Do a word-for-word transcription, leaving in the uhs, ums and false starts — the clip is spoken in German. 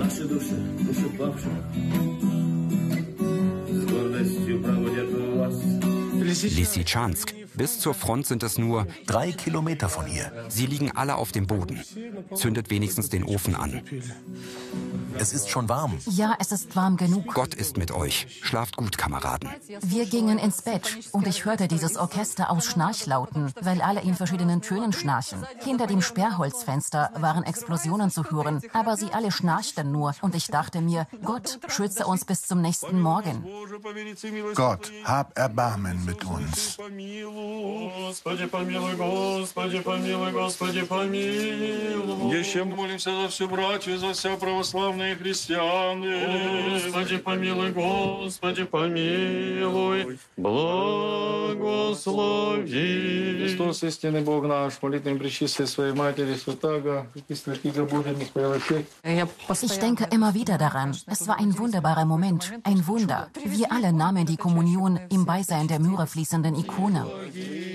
Наши души, души павших, с гордостью проводят вас. Lysychansk. Bis zur Front sind es nur drei Kilometer von hier. Sie liegen alle auf dem Boden. Zündet wenigstens den Ofen an. Es ist schon warm. Ja, es ist warm genug. Gott ist mit euch. Schlaft gut, Kameraden. Wir gingen ins Bett und ich hörte dieses Orchester aus Schnarchlauten, weil alle in verschiedenen Tönen schnarchen. Hinter dem Sperrholzfenster waren Explosionen zu hören, aber sie alle schnarchten nur und ich dachte mir, Gott, schütze uns bis zum nächsten Morgen. Gott, hab Erbarmen mit uns. Господи, помилуй, Господи, помилуй, Господи, помилуй. Еще молимся за всю братью, за все православные христианы. Господи, помилуй, Господи, помилуй, благослови. Христос, истинный Бог наш, молитвами пречистой своей Матери, Святаго, Христога Бога, не спрелощей. Ich denke immer wieder daran. Es war ein wunderbarer Moment, ein Wunder. Wir alle nahmen die Kommunion im Beisein der myrrhe fließenden Ikone.